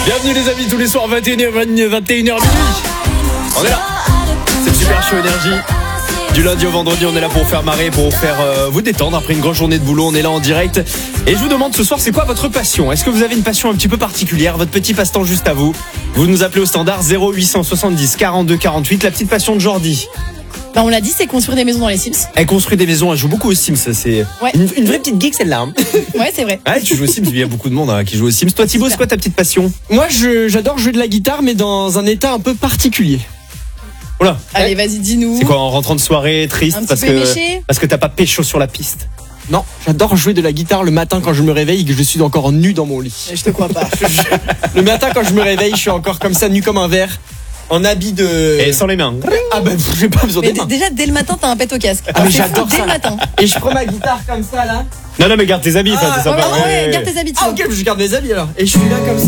Bienvenue les amis, tous les soirs 21h minuit. On est là. C'est le Super Show Énergie. Du lundi au vendredi, on est là pour vous faire marrer, pour vous faire vous détendre après une grosse journée de boulot. On est là en direct. Et je vous demande ce soir, c'est quoi votre passion? Est-ce que vous avez une passion un petit peu particulière? Votre petit passe-temps juste à vous? Vous nous appelez au standard 0870 42 48. La petite passion de Jordi. Bah on l'a dit, c'est construire des maisons dans les Sims. Elle construit des maisons, elle joue beaucoup aux Sims. C'est Ouais. une vraie petite geek celle-là. Hein. Ouais, c'est vrai. Ouais, tu joues aux Sims, il y a beaucoup de monde qui joue aux Sims. Toi Thibaut, c'est quoi ta petite passion? Moi, j'adore jouer de la guitare, mais dans un état un peu particulier. Oula. Allez, vas-y, dis-nous. C'est quoi, en rentrant de soirée, triste Un petit peu éméché? parce que t'as pas pécho sur la piste? Non, j'adore jouer de la guitare le matin quand je me réveille et que je suis encore nu dans mon lit. Je te crois pas. Le matin quand je me réveille, je suis encore comme ça, nu comme un verre, en habit de... Et sans les mains. Ah bah, j'ai pas besoin Mais des mains. déjà, dès le matin, t'as un pet au casque. Ah mais C'est j'adore fou, dès ça. le matin. Et je prends ma guitare comme ça là. Non, mais garde tes habits, c'est Ah, sympa. Ouais, garde tes habitudes. Ah ok, je garde mes habits alors. Et je suis là comme ça.